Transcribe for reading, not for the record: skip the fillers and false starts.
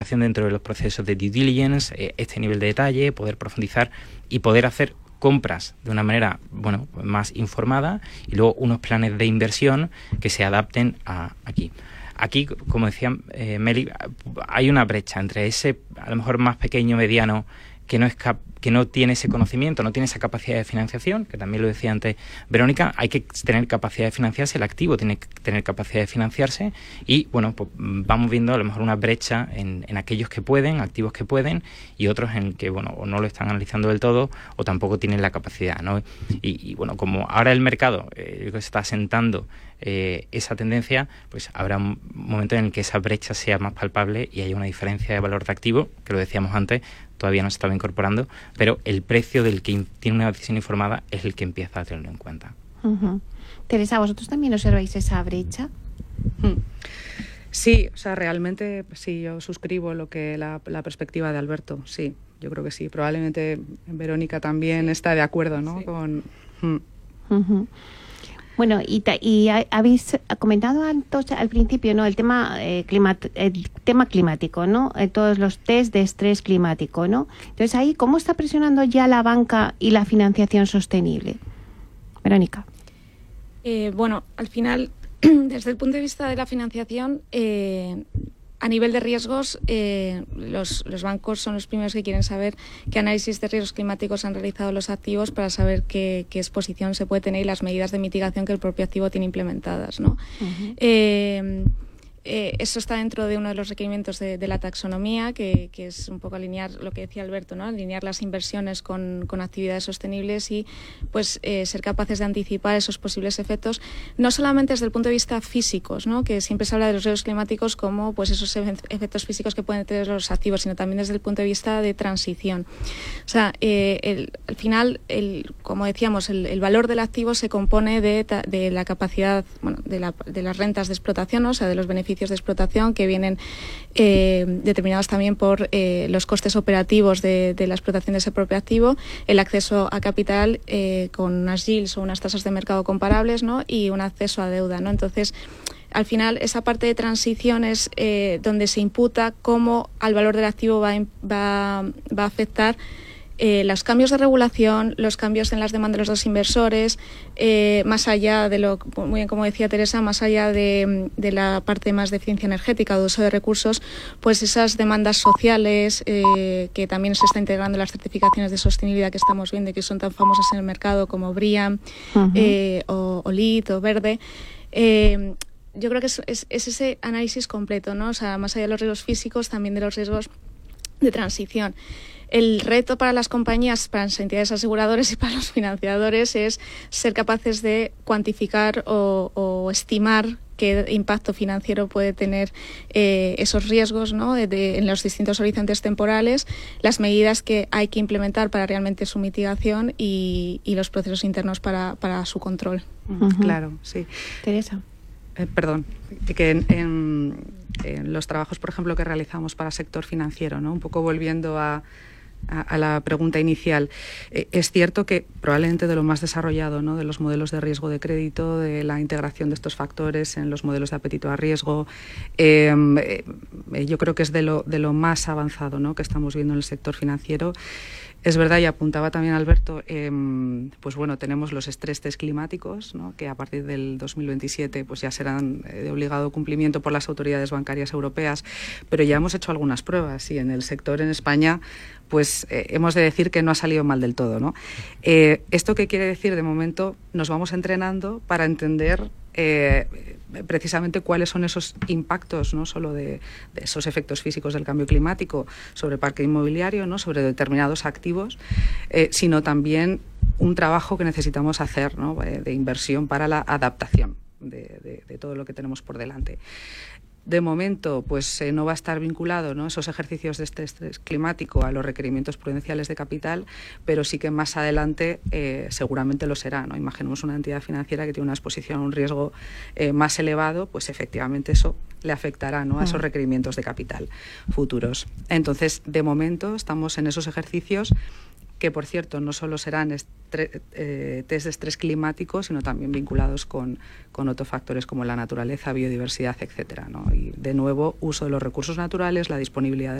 profundización dentro de los procesos de due diligence, este nivel de detalle, poder profundizar y poder hacer compras de una manera, bueno, más informada, y luego unos planes de inversión que se adapten aquí. Aquí, como decía Meli, hay una brecha entre ese, a lo mejor más pequeño, mediano, que no tiene ese conocimiento, no tiene esa capacidad de financiación, que también lo decía antes Verónica. Hay que tener capacidad de financiarse, el activo tiene que tener capacidad de financiarse, y bueno, pues vamos viendo a lo mejor una brecha en aquellos que pueden, activos que pueden, y otros en que, bueno, o no lo están analizando del todo o tampoco tienen la capacidad, ¿no? Y bueno, como ahora el mercado está asentando esa tendencia, pues habrá un momento en el que esa brecha sea más palpable y haya una diferencia de valor de activo, que lo decíamos antes, todavía no se estaba incorporando, pero el precio del que tiene una decisión informada es el que empieza a tenerlo en cuenta. Uh-huh. Teresa, ¿vosotros también observáis esa brecha? Sí, o sea, realmente sí, yo suscribo la perspectiva de Alberto, sí, yo creo que sí. Probablemente Verónica también está de acuerdo, ¿no? Sí. Uh-huh. Bueno, y habéis comentado al principio, ¿no? El tema climático, ¿no? Todos los test de estrés climático, ¿no? Entonces ahí, ¿cómo está presionando ya la banca y la financiación sostenible? Verónica. Bueno, al final, desde el punto de vista de la financiación, a nivel de riesgos, los bancos son los primeros que quieren saber qué análisis de riesgos climáticos han realizado los activos para saber qué exposición se puede tener y las medidas de mitigación que el propio activo tiene implementadas, ¿no? Uh-huh. Eso está dentro de uno de los requerimientos de la taxonomía, que es un poco alinear lo que decía Alberto, ¿no? Alinear las inversiones con actividades sostenibles y pues ser capaces de anticipar esos posibles efectos, no solamente desde el punto de vista físicos, ¿no? Que siempre se habla de los riesgos climáticos como pues esos efectos físicos que pueden tener los activos, sino también desde el punto de vista de transición. O sea, al final, como decíamos, el valor del activo se compone de la capacidad, bueno, de las rentas de explotación, ¿no? O sea, de los beneficios de explotación que vienen determinados también por los costes operativos de la explotación de ese propio activo, el acceso a capital con unas yields o unas tasas de mercado comparables, ¿no? Y un acceso a deuda, ¿no? Entonces, al final, esa parte de transición es donde se imputa cómo al valor del activo va a afectar los cambios de regulación, los cambios en las demandas de los dos inversores, más allá de lo, muy bien como decía Teresa, más allá de la parte más de eficiencia energética o de uso de recursos, pues esas demandas sociales que también se está integrando en las certificaciones de sostenibilidad que estamos viendo y que son tan famosas en el mercado como BREEAM, uh-huh, o LEED o Verde. Yo creo que es ese análisis completo, ¿no? O sea, más allá de los riesgos físicos, también de los riesgos de transición. El reto para las compañías, para las entidades aseguradoras y para los financiadores es ser capaces de cuantificar o estimar qué impacto financiero puede tener esos riesgos, ¿no? En los distintos horizontes temporales, las medidas que hay que implementar para realmente su mitigación y los procesos internos para su control. Uh-huh. Claro, sí. Teresa. Perdón, que en los trabajos, por ejemplo, que realizamos para sector financiero, ¿no? Un poco volviendo a la pregunta inicial, es cierto que probablemente de lo más desarrollado, ¿no? De los modelos de riesgo de crédito, de la integración de estos factores en los modelos de apetito a riesgo, yo creo que es de lo más avanzado, ¿no? Que estamos viendo en el sector financiero. Es verdad, y apuntaba también Alberto, pues bueno, tenemos los estrés test climáticos, ¿no? Que a partir del 2027 pues ya serán de obligado cumplimiento por las autoridades bancarias europeas, pero ya hemos hecho algunas pruebas y en el sector en España pues hemos de decir que no ha salido mal del todo, ¿no? ¿Esto qué quiere decir? De momento nos vamos entrenando para entender precisamente cuáles son esos impactos, no solo de esos efectos físicos del cambio climático sobre el parque inmobiliario, ¿no? Sobre determinados activos, sino también un trabajo que necesitamos hacer, ¿no? De inversión para la adaptación de todo lo que tenemos por delante. De momento, pues no va a estar vinculado, ¿no? Esos ejercicios de estrés climático a los requerimientos prudenciales de capital, pero sí que más adelante seguramente lo será, ¿no? Imaginemos una entidad financiera que tiene una exposición a un riesgo más elevado, pues efectivamente eso le afectará, ¿no? A esos requerimientos de capital futuros. Entonces, de momento estamos en esos ejercicios que, por cierto, no solo serán test de estrés climático, sino también vinculados con otros factores como la naturaleza, biodiversidad, etcétera, ¿no? Y, de nuevo, uso de los recursos naturales, la disponibilidad de